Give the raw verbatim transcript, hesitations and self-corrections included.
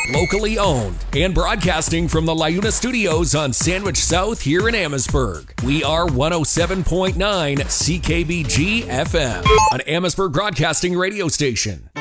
locally owned, and broadcasting from the LiUNA Studios on Sandwich South here in Amherstburg. We are one oh seven point nine C K B G F M, an Amherstburg broadcasting radio station.